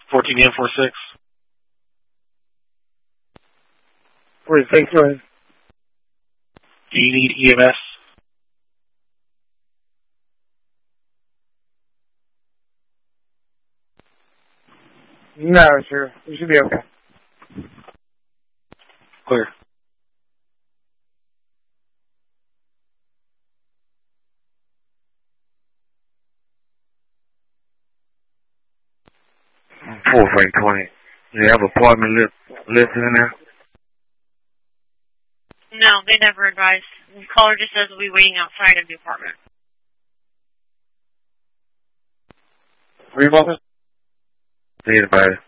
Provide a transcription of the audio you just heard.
14M46. 46, go ahead. Do you need EMS? No, sir. You should be okay. Clear. Four Frank 20. Do you have appointment listed in there? No, they never advise. The caller just says we'll be waiting outside of the apartment. Were you welcome? See anybody?